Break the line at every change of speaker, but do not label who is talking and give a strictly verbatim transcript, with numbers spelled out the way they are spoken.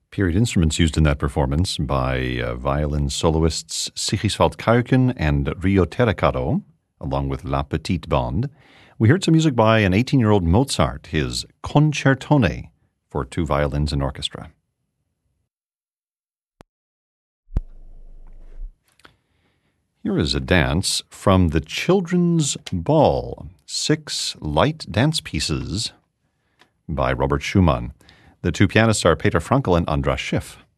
Period instruments used in that performance by uh, violin soloists Sigiswald Kuiken and Rio Terracado, along with La Petite Bande. We heard some music by an eighteen-year-old Mozart, his Concertone for two violins and orchestra. Here is a dance from the Children's Ball, six light dance pieces by Robert Schumann. The two pianists are Peter Frankel and Andras Schiff.